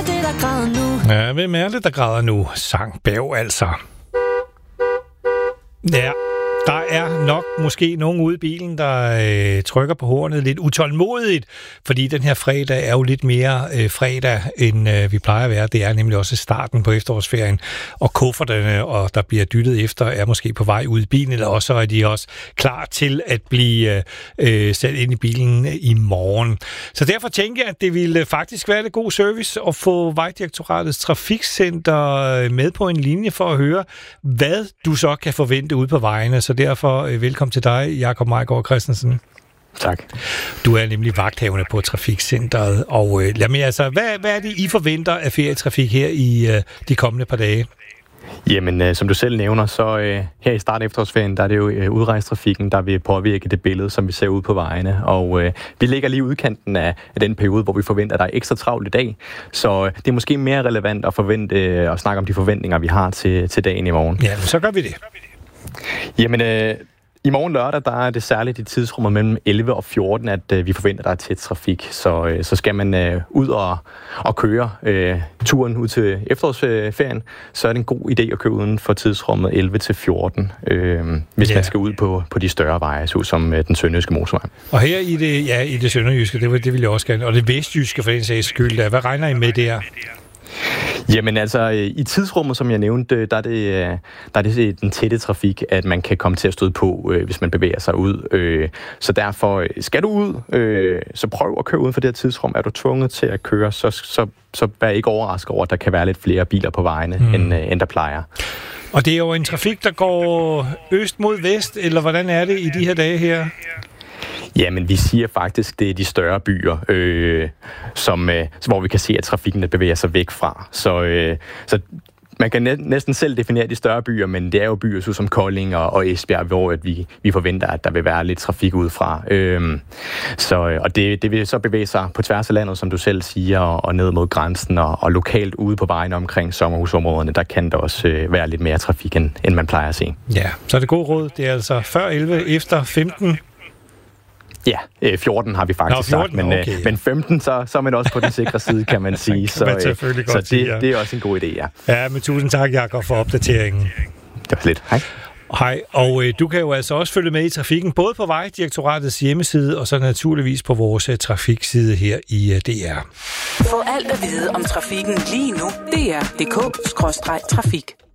Ja, hvem er det, der græder nu? Sang Berg altså. Ja, der er nok måske nogen ude i bilen, der trykker på hornet lidt utålmodigt, fordi den her fredag er jo lidt mere fredag, end vi plejer at være. Det er nemlig også starten på efterårsferien, og kufferterne, og der bliver dyttet efter, er måske på vej ud i bilen, eller også er de også klar til at blive sat ind i bilen i morgen. Så derfor tænker jeg, at det ville faktisk være det god service at få Vejdirektoratets Trafikcenter med på en linje for at høre, hvad du så kan forvente ude på vejene. Så derfor velkommen til dig, Jakob Mejgaard Christensen. Tak. Du er nemlig vagthavende på Trafikcenteret, og lad mig altså, hvad er det, I forventer af ferietrafik her i de kommende par dage? Jamen, som du selv nævner, så her i starten af efterårsferien, der er det jo udrejstrafikken, der vil påvirke det billede, som vi ser ud på vejene. Og vi ligger lige udkanten af den periode, hvor vi forventer, at der er ekstra travlt i dag. Så det er måske mere relevant at forvente og snakke om de forventninger, vi har til dagen i morgen. Ja, så gør vi det. Jamen, i morgen lørdag, der er det særligt i tidsrummet mellem 11 og 14, at vi forventer, der er tæt trafik. Så skal man ud og køre turen ud til efterårsferien, så er det en god idé at køre uden for tidsrummet 11 til 14, hvis man skal ud på de større veje, som den sønderjyske motorvej. Og her i det sønderjyske, det vil jeg også gerne, og det vestjyske for den sags skyld, hvad regner I med der? Jamen altså, i tidsrummet, som jeg nævnte, der er det den tætte trafik, at man kan komme til at støde på, hvis man bevæger sig ud. Så derfor, skal du ud, så prøv at køre uden for det her tidsrum. Er du tvunget til at køre, så vær ikke overrasket over, at der kan være lidt flere biler på vejene, end der plejer. Og det er jo en trafik, der går øst mod vest, eller hvordan er det i de her dage her? Jamen, vi siger faktisk, det er de større byer, hvor vi kan se, at trafikken bevæger sig væk fra. Så man kan næsten selv definere de større byer, men det er jo byer som Kolding og Esbjerg, hvor at vi forventer, at der vil være lidt trafik udefra. Og det vil så bevæge sig på tværs af landet, som du selv siger, og ned mod grænsen, og lokalt ude på vejene omkring sommerhusområderne, der kan der også være lidt mere trafik, end man plejer at se. Ja, så er det god råd. Det er altså før 11, efter 15. Ja, 14 har vi faktisk 14, sagt, men 15, så er man også på den sikre side, kan man sige. Så det er også en god idé, ja. Ja, men tusind tak, Jakob, for opdateringen. Det var lidt. Hej. Hej, og du kan jo altså også følge med i trafikken, både på Vejdirektoratets hjemmeside, og så naturligvis på vores trafikside her i DR. Få alt at vide om trafikken lige nu. DR.dk/trafik.